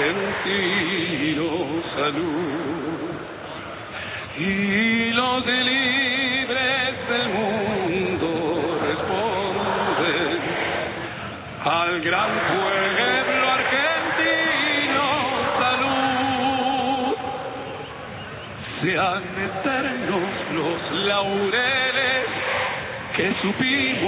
argentino, salud. Y los libres del mundo responden al gran pueblo argentino, salud. Sean eternos los laureles que supimos